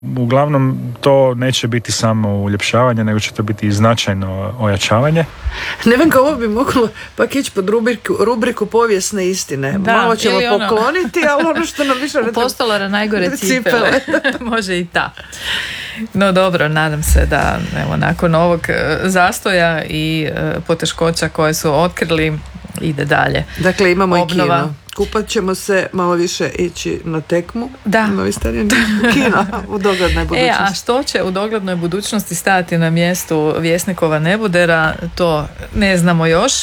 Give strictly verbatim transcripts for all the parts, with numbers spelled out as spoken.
Uglavnom to neće biti samo uljepšavanje, nego će to biti i značajno ojačavanje. Nevenka, ovo bi moglo pak ići pod rubriku, rubriku povijesne istine. Da, malo ćemo ono, pokloniti, ali ono što nam više... U postolara najgore cipele. Može i ta. No dobro, nadam se da evo, nakon ovog zastoja i poteškoća koje su otkrili ide dalje. Dakle, imamo obnova. I kino. Kupat ćemo se, malo više ići na tekmu. Da. Novi stadion kino u doglednoj budućnosti. E, a što će u doglednoj budućnosti stati na mjestu Vjesnikova nebodera, to ne znamo još.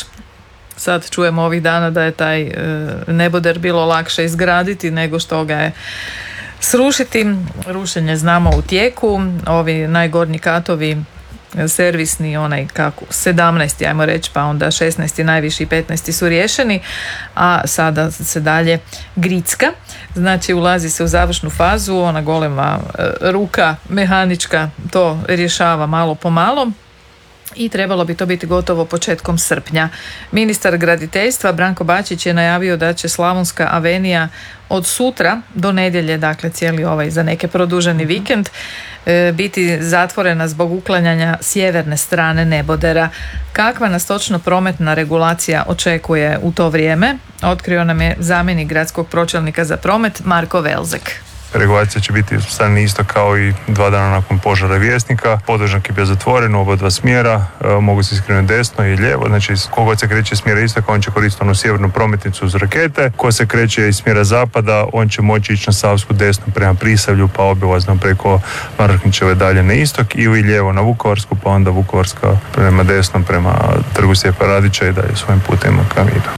Sad čujemo ovih dana da je taj e, neboder bilo lakše izgraditi nego što ga je srušiti. Rušenje znamo u tijeku. Ovi najgornji katovi, servisni, onaj kako sedamnaesti ajmo reći, pa onda šesnaesti najviši i petnaesti su riješeni, a sada se dalje gricka, znači ulazi se u završnu fazu, ona golema e, ruka mehanička to rješava malo po malo i trebalo bi to biti gotovo početkom srpnja. Ministar graditeljstva Branko Bačić je najavio da će Slavonska avenija od sutra do nedjelje, dakle cijeli ovaj za neke produženi vikend, e, biti zatvorena zbog uklanjanja sjeverne strane nebodera. Kakva nas točno prometna regulacija očekuje u to vrijeme, otkrio nam je zamjenik gradskog pročelnika za promet Marko Velzek. Regulacija će biti stavljena isto kao i dva dana nakon požara Vjesnika. Podvožnjak je bio zatvoren u oba dva smjera, e, mogu se iskrenuti desno i lijevo, znači kogod se kreće iz smjera istoka, on će koristiti onu sjevernu prometnicu uz rakete, ko se kreće iz smjera zapada, on će moći ići na Savsku desno prema Prisavlju, pa obilazno preko Marknićeve dalje na istok, ili lijevo na Vukovarsku, pa onda Vukovarska prema desnom, prema Trgu Stjepa Radića i dalje svojim putem ka Vidu.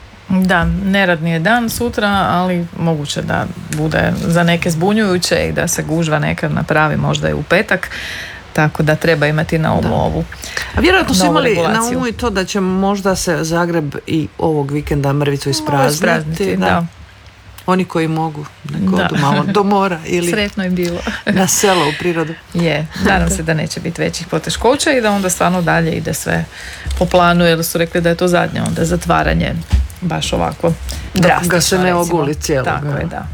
Da, neradni je dan sutra, ali moguće da bude za neke zbunjujuće i da se gužva nekad napravi možda i u petak, tako da treba imati na umu ovu. A vjerojatno su imali regulaciju. na umu i to da će možda se Zagreb i ovog vikenda mrvicu isprazniti. isprazniti da. Da. Oni koji mogu, nek Da. odu malo do mora ili Sretno je bilo. na selo u prirodu. Je, nadam se da neće biti većih poteškoća i da onda stvarno dalje ide sve po planu, jer su rekli da je to zadnje onda zatvaranje baš ovako drastično. Ga se ne recimo. oguli cijeloga. Tako je, da.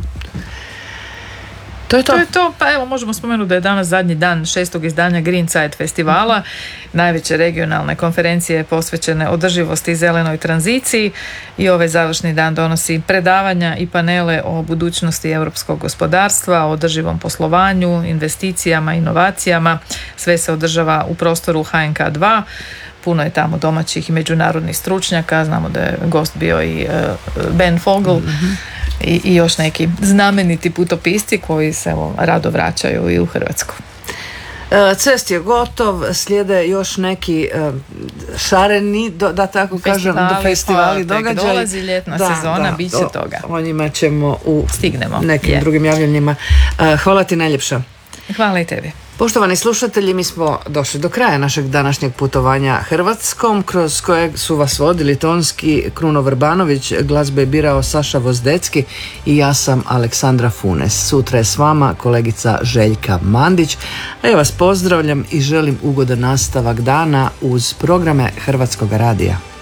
To je to. To je to, pa evo možemo spomenuti da je danas zadnji dan šestog izdanja Greenside festivala, najveće regionalne konferencije posvećene održivosti i zelenoj tranziciji, i ovaj završni dan donosi predavanja i panele o budućnosti europskog gospodarstva, o održivom poslovanju, investicijama, inovacijama. Sve se održava u prostoru H N K dva. Puno je tamo domaćih i međunarodnih stručnjaka, znamo da je gost bio i Ben Fogel, mm-hmm. i, i još neki znameniti putopisci koji se evo, rado vraćaju i u Hrvatsku. Cest je gotov, slijede još neki šareni, da tako kažem, do festivali događaji. Dolazi ljetna da, sezona, da, bit će o, toga. O njima ćemo u Stignemo. nekim je. drugim javljanjima. Hvala ti najljepša. Hvala i tebi. Poštovani slušatelji, mi smo došli do kraja našeg današnjeg putovanja Hrvatskom, kroz kojeg su vas vodili tonski Kruno Vrbanović, glazbe je birao Saša Vozdecki i ja sam Aleksandra Funes. Sutra je s vama kolegica Željka Mandić, a ja vas pozdravljam i želim ugodan nastavak dana uz programe Hrvatskog radija.